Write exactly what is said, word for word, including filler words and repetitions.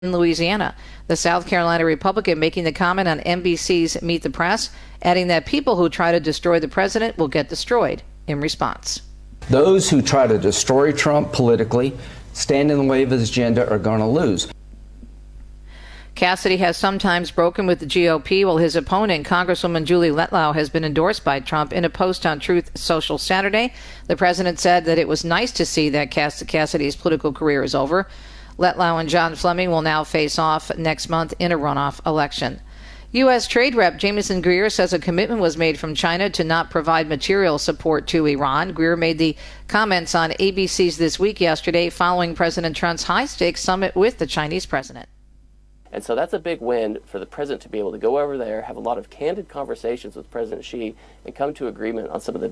in Louisiana. The South Carolina Republican making the comment on N B C's Meet the Press, adding that people who try to destroy the president will get destroyed in response. Those who try to destroy Trump politically, stand in the way of his agenda, are going to lose. Cassidy has sometimes broken with the G O P, while his opponent, Congresswoman Julie Letlau, has been endorsed by Trump. In a post on Truth Social Saturday, the president said that it was nice to see that Cass- Cassidy's political career is over. Letlau and John Fleming will now face off next month in a runoff election. U S. Trade Rep Jamieson Greer says a commitment was made from China to not provide material support to Iran. Greer made the comments on A B C's This Week yesterday following President Trump's high-stakes summit with the Chinese president. And so that's a big win for the president to be able to go over there, have a lot of candid conversations with President Xi, and come to agreement on some of the